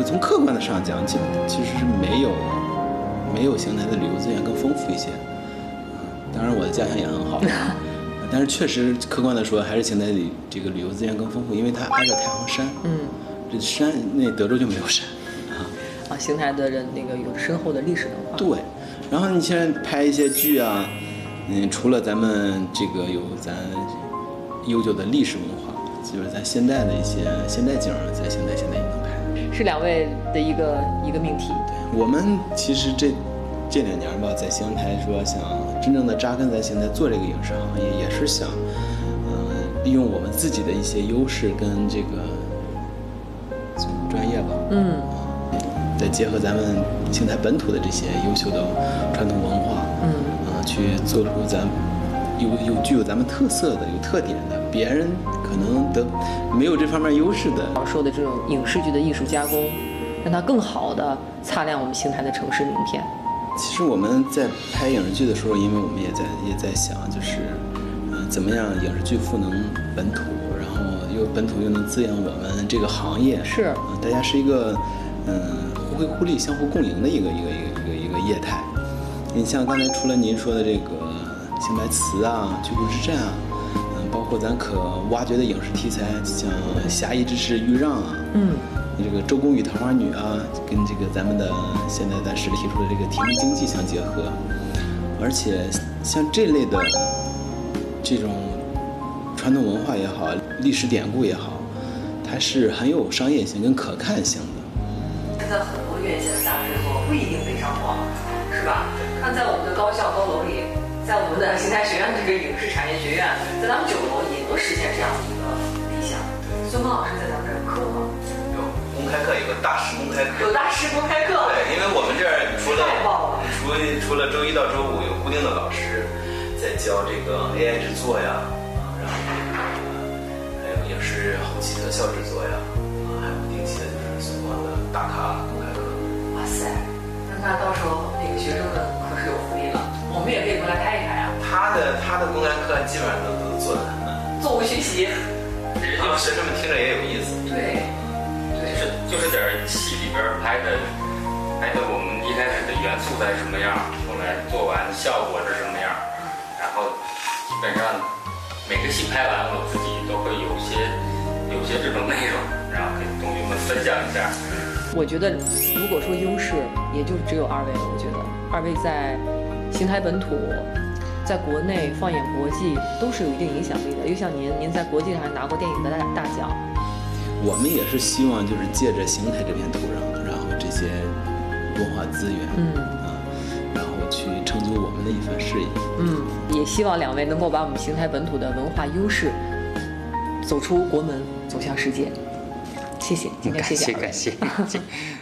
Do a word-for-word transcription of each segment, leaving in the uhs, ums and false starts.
从客观的上讲，其实其实是没有没有邢台的旅游资源更丰富一些。嗯，当然我的家乡也很好，但是确实客观的说，还是邢台里这个旅游资源更丰富，因为它挨着太行山。嗯，这山那德州就没有山。 啊，邢台的人那个有深厚的历史文化。 对，然后你现在拍一些剧啊，嗯，除了咱们这个有咱悠久的历史文化，就是咱现代的一些现代景，在邢台现在也能拍。 是两位的一个一个命题。 对，我们其实这这两年吧，在邢台说想真正的扎根在邢台做这个影视行业，也是想，嗯、呃，利用我们自己的一些优势跟这个专业吧，嗯，再结合咱们邢台本土的这些优秀的传统文化，嗯，啊、呃，去做出咱有有具有咱们特色的、有特点的，别人可能得没有这方面优势的。 我说的这种影视剧的艺术加工，让它更好的擦亮我们邢台的城市名片。 其实我们在拍影视剧的时候，因为我们也在也在想，就是，嗯、呃，怎么样影视剧赋能本土，然后又本土又能滋养我们这个行业。 是， 啊、呃，大家是一个，嗯、呃，互惠互利、相互共赢的一个一个一个一个一个业态。你像刚才除了您说的这个邢台词啊、居住之战啊，嗯、呃，包括咱可挖掘的影视题材，像侠义之士豫让啊，嗯。这个周公与桃花女啊，跟这个咱们的现在暂时提出的这个体育经济相结合，而且像这类的这种传统文化也好，历史典故也好，它是很有商业性跟可看性的。 现在很多院线的大制作不一定非常好，是吧？看在我们的高校高楼里，在我们的邢台学院这个影视产业学院，在咱们九楼也能实现这样的一个理想。孙峰老师在咱们这儿有课吗？ 公开课有个大师公开课， 有大师公开课。 对，因为我们这儿除了太棒了， 除除了周一到周五有固定的老师在教这个 A I 制作呀，啊，然后这个还有影视后期特效制作呀，啊，还有不定期的就是孙光的大咖公开课。 哇塞，那那到时候那个学生们可是有福利了，我们也可以过来拍一拍啊。 他的他的公开课基本上都都做的很难， 座无虚席， 然后学生们听着也有意思。 对。 就是就是点戏里边拍的，拍的我们一开始的元素在什么样，后来做完效果是什么样，然后基本上每个戏拍完，我自己都会有些有些这种内容，然后跟同学们分享一下。 我觉得如果说优势，也就只有二位了。我觉得二位在邢台本土，在国内放眼国际都是有一定影响力的。又像您，您在国际上还拿过电影的大大奖。 我们也是希望，就是借着邢台这片土壤，然后这些文化资源，嗯啊，然后去成就我们的一番事业。 嗯，也希望两位能够把我们邢台本土的文化优势走出国门，走向世界。谢谢，今天谢谢， 感谢感谢。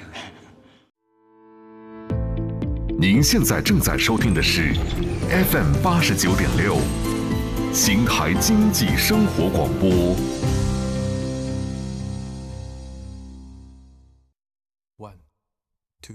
您现在正在收听的是 F M 八十九点六，邢台经济生活广播。